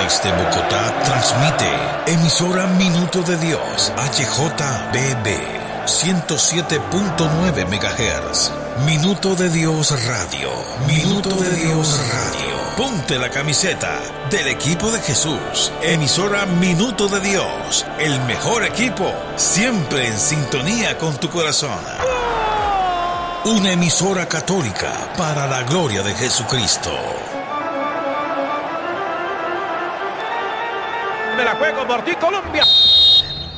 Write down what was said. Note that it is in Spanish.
Desde Bogotá transmite emisora Minuto de Dios, HJBB, 107.9 MHz. Minuto de Dios Radio. Minuto de Dios Radio. Ponte la camiseta del equipo de Jesús. Emisora Minuto de Dios. El mejor equipo, siempre en sintonía con tu corazón. Una emisora católica para la gloria de Jesucristo. Me la juego por ti, Colombia.